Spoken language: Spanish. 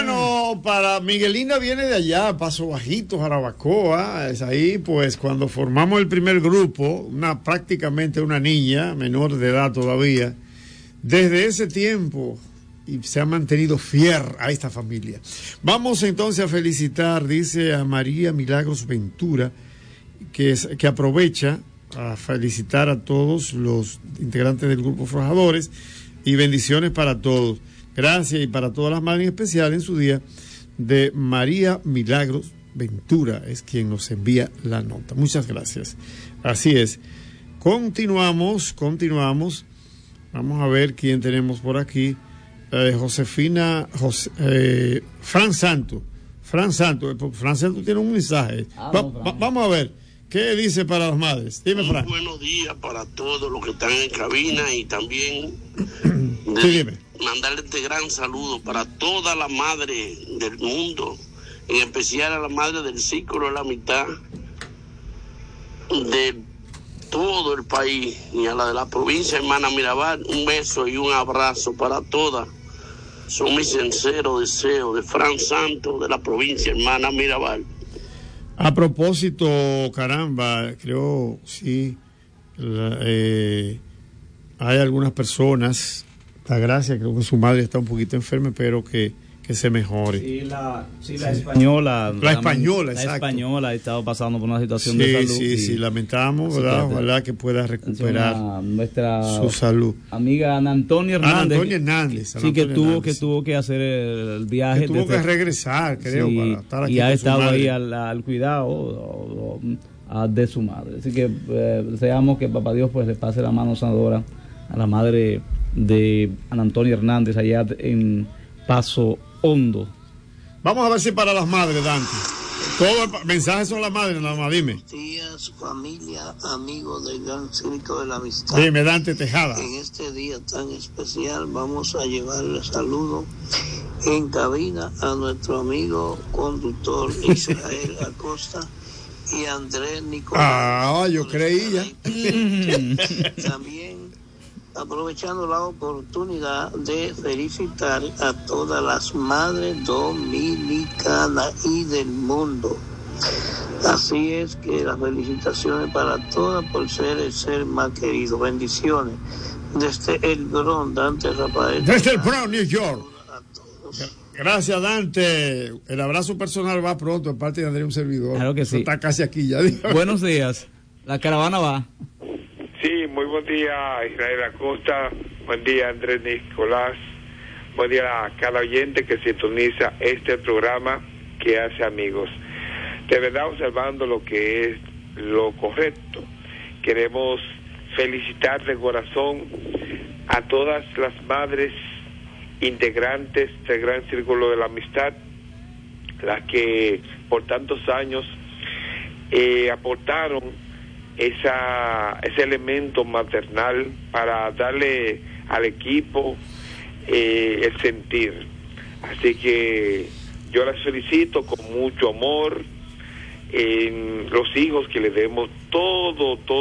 Bueno, para Miguelina viene de allá, Paso Bajito, Jarabacoa. Es ahí, pues, cuando formamos el primer grupo, prácticamente una niña, menor de edad todavía. Desde ese tiempo, y se ha mantenido fiel a esta familia. Vamos entonces a felicitar, dice a María Milagros Ventura, que aprovecha a felicitar a todos los integrantes del Grupo Forjadores y bendiciones para todos. Gracias, y para todas las madres, en especial en su día, de María Milagros Ventura, es quien nos envía la nota. Muchas gracias. Así es. Continuamos. Vamos a ver quién tenemos por aquí. Josefina, Fran Santo. Fran Santo tiene un mensaje. Vamos a ver qué dice para las madres. Dime, Fran. Buenos días para todos los que están en cabina y también mandarle este gran saludo para toda la madre del mundo, en especial a la madre del Círculo de la Amistad de todo el país y a la de la provincia Hermana Mirabal. Un beso y un abrazo para todas. Son mis sinceros deseos de Fran Santos, de la provincia Hermana Mirabal. A propósito, caramba, creo, sí, hay algunas personas, la gracia, creo que su madre está un poquito enferma, pero que se mejore. Sí, la española. La española ha estado pasando por una situación de salud. Sí, lamentamos, ¿verdad? Ojalá que pueda recuperar su salud. Amiga Ana Antonia Hernández. Que tuvo que hacer el viaje. Que tuvo que regresar, creo, para estar aquí. Y ha estado ahí al cuidado de su madre. Así que deseamos que Papá Dios pues le pase la mano sanadora a la madre de Ana Antonia Hernández allá en Paso Hondo. Vamos a ver si para las madres, Dante. Todos los mensajes son las madres, nada más, dime. Buenos días, familia, amigos del Gran Círculo de la Amistad. Dime, Dante Tejada. En este día tan especial vamos a llevarle saludo en cabina a nuestro amigo conductor Israel Acosta y Andrés Nicolás. Yo creía. También aprovechando la oportunidad de felicitar a todas las madres dominicanas y del mundo. Así es que las felicitaciones para todas por ser el ser más querido. Bendiciones desde el Bronx, Dante Rafael. Desde el Bronx, New York. Gracias, Dante. El abrazo personal va pronto, de parte de Andrés, un servidor. Claro que sí. Está casi aquí ya. Buenos días. La caravana va. Sí, muy buen día, Israel Acosta. Buen día, Andrés Nicolás. Buen día a cada oyente que sintoniza este programa que hace amigos. De verdad, observando lo que es lo correcto, queremos felicitar de corazón a todas las madres integrantes del Gran Círculo de la Amistad, las que por tantos años aportaron ese elemento maternal para darle al equipo el sentir. Así que yo las felicito con mucho amor, los hijos, que les demos todo